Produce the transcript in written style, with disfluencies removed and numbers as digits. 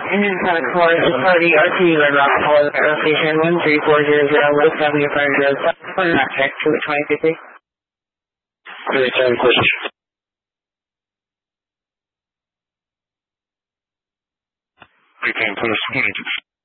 Santa Claus Party RT Red Rock Falls Station 13400 West Avenue Frontier not check to 2050. Great time question. Great time, please.